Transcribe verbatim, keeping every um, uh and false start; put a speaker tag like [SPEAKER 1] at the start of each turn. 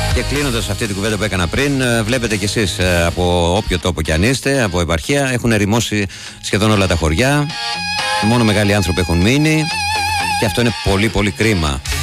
[SPEAKER 1] Και κλείνοντας αυτή την κουβέντα που έκανα πριν, βλέπετε κι εσείς από όποιο τόπο κι αν είστε, από επαρχία, έχουν ερημώσει σχεδόν όλα τα χωριά. Μόνο μεγάλοι άνθρωποι έχουν μείνει και αυτό είναι πολύ πολύ κρίμα.